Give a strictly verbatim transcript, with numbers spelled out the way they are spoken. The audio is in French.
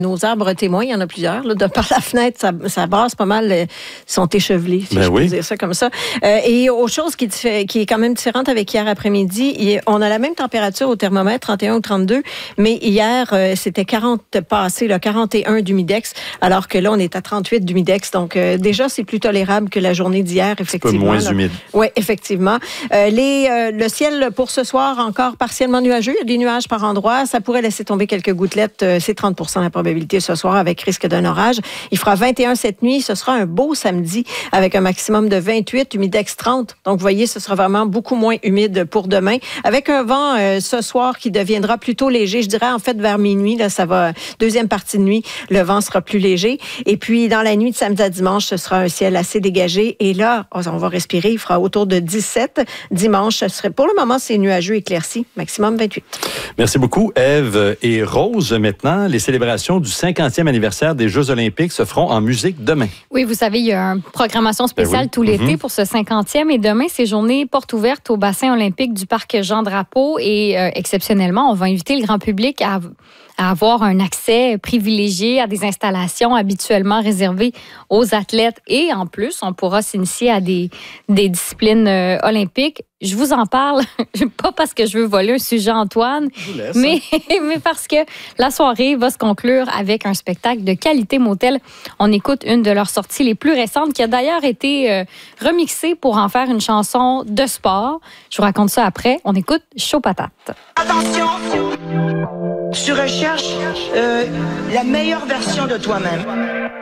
Nos arbres témoins, il y en a plusieurs. Là, de par la fenêtre, ça, ça brasse pas mal. Ils sont échevelés, si ben je oui. peux dire ça comme ça. Euh, et autre chose qui, qui est quand même différente avec hier après-midi, on a la même température au thermomètre, trente et un ou trente-deux, mais hier, euh, c'était quarante passé, là, quarante et un d'humidex, alors que là, on est à trente-huit d'humidex. Donc, euh, déjà, c'est plus tolérable que la journée d'hier, effectivement. Un peu moins là. humide. Oui, effectivement. Euh, les, euh, le ciel pour ce soir, encore partiellement nuageux. Il y a des nuages par endroits. Ça pourrait laisser tomber quelques gouttelettes. Euh, c'est trente pour cent la probabilité ce soir avec risque d'un orage. Il fera vingt et un cette nuit. Ce sera un beau samedi avec un maximum de vingt-huit, humidex trente. Donc, vous voyez, ce sera vraiment beaucoup moins humide pour demain. Avec un vent euh, ce soir qui deviendra plutôt léger. Je dirais, en fait, vers minuit, là, ça va, deuxième partie de nuit, le vent sera plus léger. Et puis, dans la nuit de samedi à dimanche, ce sera un ciel assez dégagé. Et là, on va respirer. Il fera autour de dix-sept. Dimanche, ce serait, pour le moment, c'est nuageux éclairci. Maximum vingt-huit. Merci beaucoup, Ève. Et Rose, maintenant, les célébrations du cinquantième anniversaire des Jeux olympiques se feront en musique demain. Oui, vous savez, il y a une programmation spéciale ben oui. tout l'été mm-hmm. pour ce cinquantième. Et demain, c'est journée porte ouverte au bassin olympique du parc Jean-Drapeau. Et euh, exceptionnellement, on va inviter le grand public à... à avoir un accès privilégié à des installations habituellement réservées aux athlètes. Et en plus, on pourra s'initier à des, des disciplines euh, olympiques. Je vous en parle, pas parce que je veux voler un sujet, Antoine, mais, mais parce que la soirée va se conclure avec un spectacle de qualité motel. On écoute une de leurs sorties les plus récentes, qui a d'ailleurs été euh, remixée pour en faire une chanson de sport. Je vous raconte ça après. On écoute Chaud Patate. Attention! Tu recherches euh, la meilleure version de toi-même.